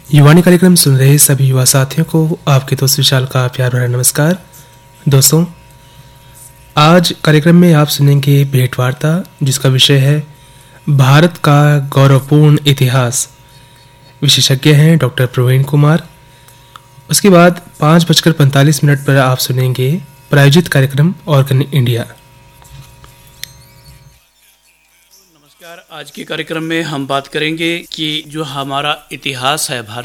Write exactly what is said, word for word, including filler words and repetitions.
युवानी कार्यक्रम सुन रहे सभी युवा साथियों को आपके दोस्त विशाल का प्यार भरा नमस्कार। दोस्तों, आज कार्यक्रम में आप सुनेंगे भेंट वार्ता, जिसका विषय है भारत का गौरवपूर्ण इतिहास। विशेषज्ञ हैं डॉक्टर प्रवीण कुमार। उसके बाद पाँच बजकर पैंतालीस मिनट पर आप सुनेंगे प्रायोजित कार्यक्रम ऑर्गन इंडिया। नमस्कार। आज के कार्यक्रम में हम बात करेंगे कि जो हमारा इतिहास है भारत